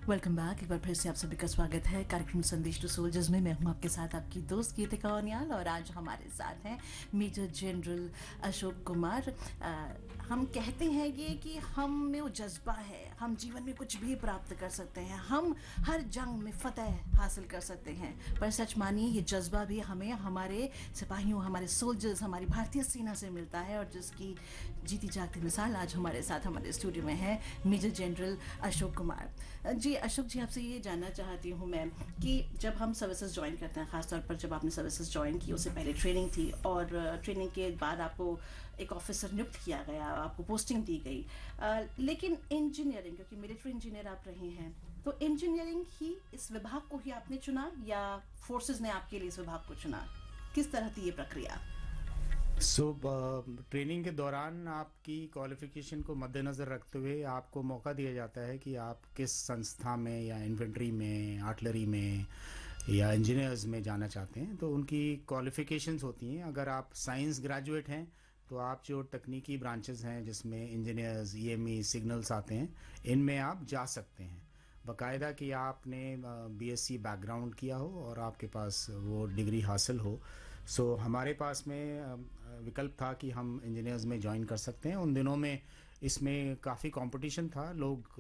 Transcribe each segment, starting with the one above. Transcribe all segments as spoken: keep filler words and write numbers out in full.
Welcome back. एक बार फिर से आप सभी का स्वागत है कार्यक्रम संदेश टू सोल्जर्स में। मैं हूं आपके साथ आपकी दोस्त गीतिका ओनियाल और आज हमारे साथ हैं मेजर जनरल अशोक कुमार। अ, हम कहते हैं ये कि हम में वो जज्बा है, हम जीवन में कुछ भी प्राप्त कर सकते हैं, हम हर जंग में फतेह हासिल कर सकते हैं। पर सच मानिए ये जज्बा भी हमें हमारे सिपाहियों, हमारे सोल्जर्स, हमारी भारतीय सेना से मिलता है और जिसकी जीती जागती मिसाल आज हमारे साथ हमारे स्टूडियो में है मेजर जनरल अशोक कुमार जी। अशोक जी, आपसे ये जानना चाहती हूँ मैं कि जब हम सर्विसेज ज्वाइन करते हैं, खासतौर पर जब आपने सर्विसेज ज्वाइन की, उससे पहले ट्रेनिंग थी और ट्रेनिंग के बाद आपको एक ऑफिसर नियुक्त किया गया, आपको पोस्टिंग दी गई, अ, लेकिन इंजीनियरिंग, क्योंकि मिलिट्री इंजीनियर आप रहे हैं, तो इंजीनियरिंग ही इस विभाग को ही आपने चुना या फोर्सेज ने आपके लिए इस विभाग को चुना? किस तरह थी ये प्रक्रिया? सो ट्रेनिंग के दौरान आपकी क्वालिफिकेशन को मद्देनज़र रखते हुए आपको मौका दिया जाता है कि आप किस संस्था में या इन्फेंट्री में, आर्टिलरी में या इंजीनियर्स में जाना चाहते हैं। तो उनकी क्वालिफिकेशंस होती हैं। अगर आप साइंस ग्रेजुएट हैं तो आप जो तकनीकी ब्रांचेस हैं जिसमें इंजीनियर्स, ईएमई, सिग्नल्स आते हैं, इनमें आप जा सकते हैं बाकायदा कि आपने बीएससी बैकग्राउंड किया हो और आपके पास वो डिग्री हासिल हो। सो so, हमारे पास में अ, विकल्प था कि हम इंजीनियर्स में ज्वाइन कर सकते हैं। उन दिनों में इसमें काफ़ी कंपटीशन था, लोग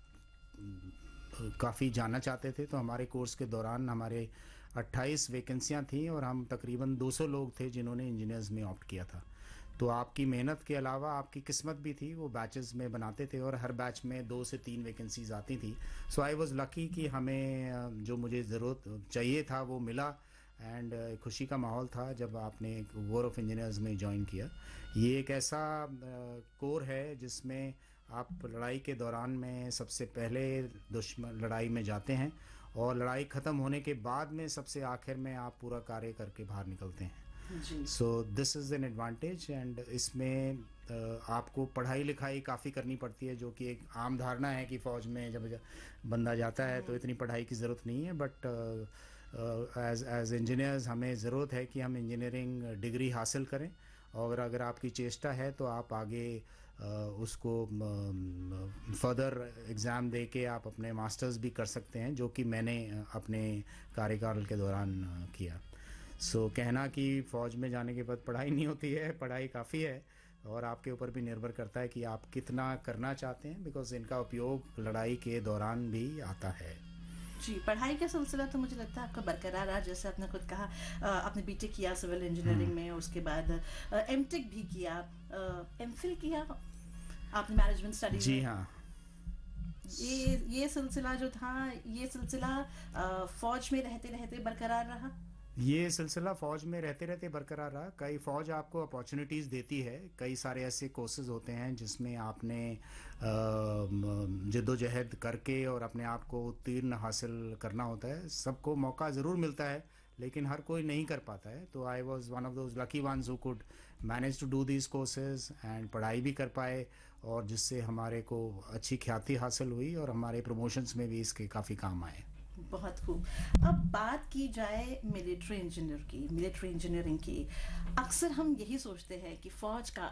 काफ़ी जाना चाहते थे। तो हमारे कोर्स के दौरान हमारे अट्ठाईस वैकेंसियां थीं और हम तकरीबन दो सौ लोग थे जिन्होंने इंजीनियर्स में ऑप्ट किया था। तो आपकी मेहनत के अलावा आपकी किस्मत भी थी। वो बैचेस में बनाते थे और हर बैच में दो से तीन वैकेंसीज आती थी। सो आई वाज लकी कि हमें अ, जो मुझे ज़रूरत चाहिए था वो मिला। एंड खुशी का माहौल था जब आपने वॉर ऑफ इंजीनियर्स में ज्वाइन किया। ये एक ऐसा कोर है जिसमें आप लड़ाई के दौरान में सबसे पहले दुश्मन लड़ाई में जाते हैं और लड़ाई ख़त्म होने के बाद में सबसे आखिर में आप पूरा कार्य करके बाहर निकलते हैं। जी। So this is an advantage. And इसमें uh, आपको पढ़ाई लिखाई काफ़ी करनी पड़ती है, जो कि एक आम धारणा है कि फ़ौज में जब जब बंदा जाता है तो इतनी पढ़ाई की ज़रूरत नहीं है। बट एज एज इंजीनियर्स हमें ज़रूरत है कि हम इंजीनियरिंग डिग्री हासिल करें और अगर आपकी चेष्टा है तो आप आगे uh, उसको फर्दर एग्ज़ाम दे के आप अपने मास्टर्स भी कर सकते हैं, जो कि मैंने uh, अपने कार्यकाल के दौरान uh, किया। सो so, कहना कि फ़ौज में जाने के बाद पढ़ाई नहीं होती है, पढ़ाई काफ़ी है और आपके ऊपर भी निर्भर करता है कि आप कितना करना चाहते हैं, बिकॉज इनका उपयोग लड़ाई के दौरान भी आता है। जी, पढ़ाई का सिलसिला तो मुझे लगता है आपका बरकरार रहा। जैसे आपने खुद कहा, अ, आपने बीटेक किया सिविल इंजीनियरिंग में, उसके बाद एमटेक भी किया, एमफिल किया आपने मैनेजमेंट स्टडीज जी में। हाँ। ये ये सिलसिला जो था, ये सिलसिला अ, फौज में रहते रहते बरकरार रहा। ये सिलसिला फ़ौज में रहते रहते बरकरार रहा। कई फ़ौज आपको अपॉर्चुनिटीज़ देती है, कई सारे ऐसे कोर्सेज होते हैं जिसमें आपने जद्दोजहद करके और अपने आप को उत्तीर्ण हासिल करना होता है। सबको मौका ज़रूर मिलता है लेकिन हर कोई नहीं कर पाता है। तो I was one of those lucky ones who could manage to do these courses and पढ़ाई भी कर पाए, और जिससे हमारे को अच्छी ख्याति हासिल हुई और हमारे प्रमोशंस में भी इसके काफ़ी काम आए। बहुत खूब। अब बात की जाए मिलिट्री इंजीनियर की, मिलिट्री इंजीनियरिंग की, अक्सर हम यही सोचते हैं कि फौज का